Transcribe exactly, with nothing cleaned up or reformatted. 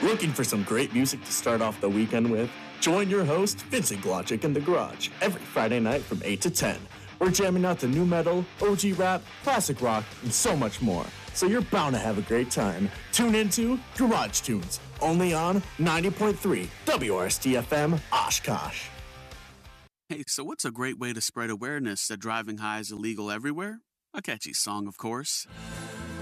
Looking for some great music to start off the weekend with? Join your host, Vincent Glodzik, in the garage every Friday night from eight to ten. We're jamming out the new metal, O G rap, classic rock, and so much more. So you're bound to have a great time. Tune into Garage Tunes, only on ninety point three W R S T F M Oshkosh. Hey, so what's a great way to spread awareness that driving high is illegal everywhere? A catchy song, of course.